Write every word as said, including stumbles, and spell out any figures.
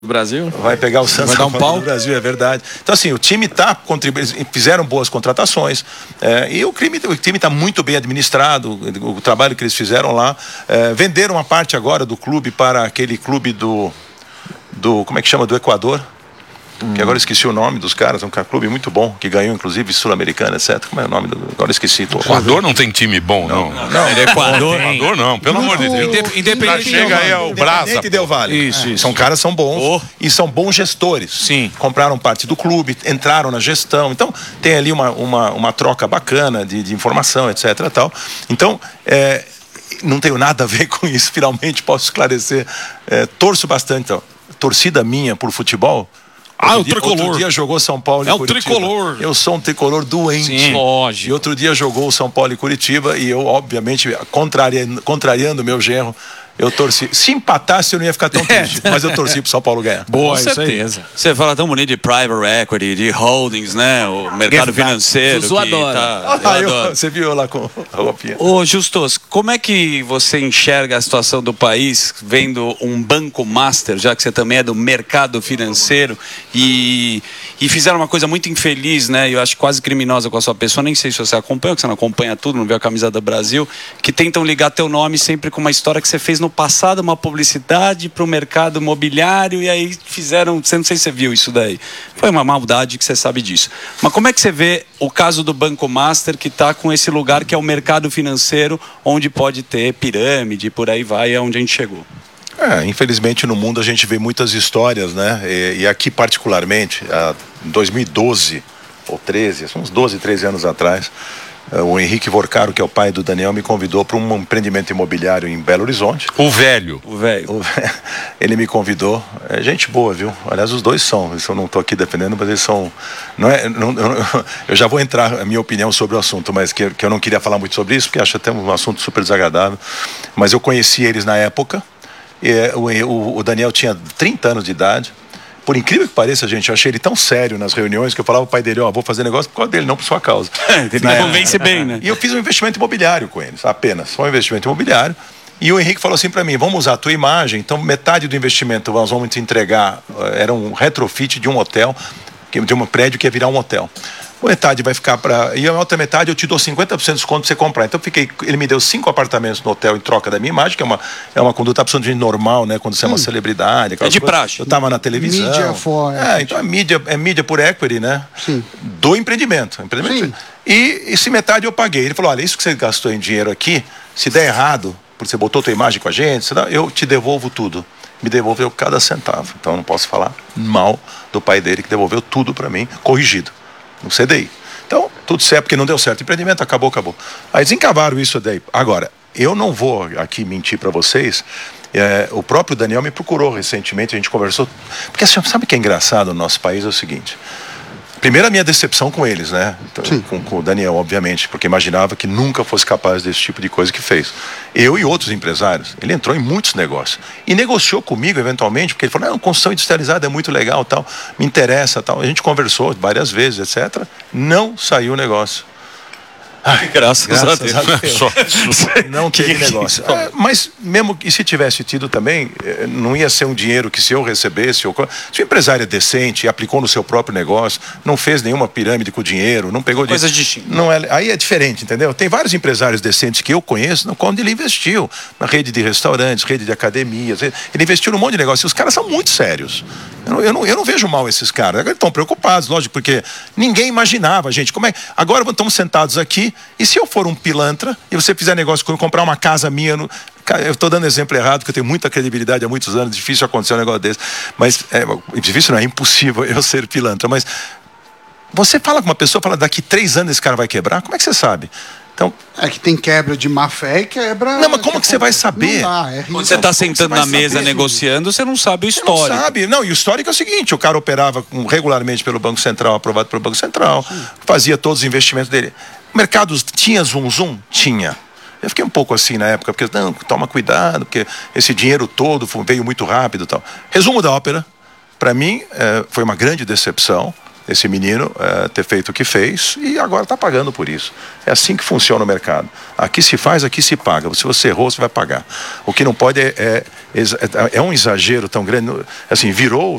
do Brasil. Vai pegar o Santos vai dar um pau do Brasil, é verdade. Então assim, o time tá contribuindo, fizeram boas contratações, é, e o time o time está muito bem administrado, o, o trabalho que eles fizeram lá, é, venderam uma parte agora do clube para aquele clube do do como é que chama, do Equador. Que agora eu esqueci o nome dos caras, é um clube muito bom, que ganhou inclusive Sul-Americana, etcétera. Como é o nome do... Agora eu esqueci. O Equador não tem time bom, não. Não, não. Ele é Equador. Equador não, pelo amor de Deus. Indep Independente chega aí ao Brasa. Independente Del Valle. Isso, isso. São caras são bons Oh. e são bons gestores. Sim. Compraram parte do clube, entraram na gestão. Então, tem ali uma, uma, uma troca bacana de, de informação, etcétera. Tal. Então, é, não tenho nada a ver com isso, finalmente posso esclarecer. É, torço bastante. Então, torcida minha por futebol. Ah, outro o dia, tricolor. Outro dia jogou São Paulo e É o Curitiba. tricolor. Eu sou um tricolor doente. Sim, lógico. E outro dia jogou o São Paulo e Curitiba e eu, obviamente, contrariando, contrariando o meu genro, eu torci. Se empatasse, eu não ia ficar tão triste. Mas eu torci pro São Paulo ganhar. Boa, Com isso certeza. aí. Você fala tão bonito de private equity, de holdings, né? O mercado financeiro. Zuzu que adora. Tá, eu Ah, eu- adoro. você viu eu lá com a roupinha. Ô Justus, como é que você enxerga a situação do país vendo um banco master, já que você também é do mercado financeiro e, e fizeram uma coisa muito infeliz, né? Eu acho quase criminosa com a sua pessoa, nem sei se você acompanha, porque você não acompanha tudo, não vê a camisa do Brasil, que tentam ligar teu nome sempre com uma história que você fez no passado, uma publicidade para o mercado imobiliário e aí fizeram, você não sei se você viu isso daí. Foi uma maldade que você sabe disso. Mas como é que você vê o caso do Banco Master que está com esse lugar que é o mercado financeiro onde pode ter pirâmide, por aí vai, é onde a gente chegou? É, infelizmente no mundo a gente vê muitas histórias, né? E, e aqui particularmente, em dois mil e doze ou treze, são uns doze, treze anos atrás, o Henrique Vorcaro, que é o pai do Daniel, me convidou para um empreendimento imobiliário em Belo Horizonte. O velho. O velho. Ele me convidou. É gente boa, viu? Aliás, os dois são. Eu não estou aqui defendendo, mas eles são. Não é, não, eu, eu já vou entrar a minha opinião sobre o assunto, mas que, que eu não queria falar muito sobre isso, porque acho até um assunto super desagradável. Mas eu conheci eles na época. E, o, o Daniel tinha trinta anos de idade. Por incrível que pareça, gente, eu achei ele tão sério nas reuniões que eu falava pro pai dele, ó, oh, vou fazer negócio por causa dele, não por sua causa. Ele Na convence bem, né? E eu fiz um investimento imobiliário com eles, apenas, só um investimento imobiliário. E o Henrique falou assim para mim, vamos usar a tua imagem, então metade do investimento nós vamos te entregar, era um retrofit de um hotel, de um prédio que ia virar um hotel. Metade vai ficar para. E a outra metade eu te dou cinquenta por cento de desconto para você comprar. Então eu fiquei. Ele me deu cinco apartamentos no hotel em troca da minha imagem, que é uma, é uma conduta absolutamente normal, né? Quando você é uma celebridade. É de praxe. Eu estava na televisão. Mídia for É, então é mídia, é mídia por equity, né? Sim. Do empreendimento. empreendimento. Sim. E esse metade eu paguei. Ele falou: olha, isso que você gastou em dinheiro aqui, se der errado, porque você botou tua imagem com a gente, eu te devolvo tudo. Me devolveu cada centavo. Então eu não posso falar mal do pai dele, que devolveu tudo para mim, corrigido. No C D I. Então, tudo certo, porque não deu certo. O empreendimento acabou, acabou. Aí desencavaram isso daí. Agora, eu não vou aqui mentir para vocês. É, o próprio Daniel me procurou recentemente, a gente conversou. Porque assim, sabe o que é engraçado no nosso país? É o seguinte. Primeiro, a minha decepção com eles, né? Com, com o Daniel, obviamente, porque imaginava que nunca fosse capaz desse tipo de coisa que fez. Eu e outros empresários. Ele entrou em muitos negócios. E negociou comigo, eventualmente, porque ele falou, não, construção industrializada é muito legal, tal, me interessa, tal. A gente conversou várias vezes, etcétera. Não saiu o negócio. Ai, graças, graças a Deus. A Deus. Só, não teve negócio. É, mas mesmo que se tivesse tido também, não ia ser um dinheiro que se eu recebesse, ou... se o empresário é decente, aplicou no seu próprio negócio, não fez nenhuma pirâmide com o dinheiro, não pegou coisas de... distintas. Não é... Aí é diferente, entendeu? Tem vários empresários decentes que eu conheço, onde ele investiu na rede de restaurantes, rede de academias, ele investiu num monte de negócio. E os caras são muito sérios. Eu não, eu não, eu não vejo mal esses caras. Agora estão preocupados, lógico, porque ninguém imaginava, gente, como é... Agora estamos sentados aqui. E se eu for um pilantra e você fizer negócio comigo, comprar uma casa minha, no... eu estou dando exemplo errado, porque eu tenho muita credibilidade há muitos anos, difícil acontecer um negócio desse, mas é difícil, não é impossível eu ser pilantra, mas você fala com uma pessoa, fala, daqui três anos esse cara vai quebrar, como é que você sabe? Então, é que tem quebra de má fé e quebra... Não, mas como que, que você vai saber? Não dá, é Quando você está sentando na mesa saber, negociando, você não sabe o histórico. Você não sabe. Não, e o histórico é o seguinte, o cara operava regularmente pelo Banco Central, aprovado pelo Banco Central, sim, fazia todos os investimentos dele. Mercados, tinha zoom zoom? Tinha. Eu fiquei um pouco assim na época, porque, não, toma cuidado, porque esse dinheiro todo veio muito rápido e tal. Resumo da ópera, para mim, é, foi uma grande decepção. esse menino é, ter feito o que fez e agora está pagando por isso. É assim que funciona o mercado. Aqui se faz, aqui se paga. Se você errou, você vai pagar. O que não pode é, é, é um exagero tão grande. Assim, virou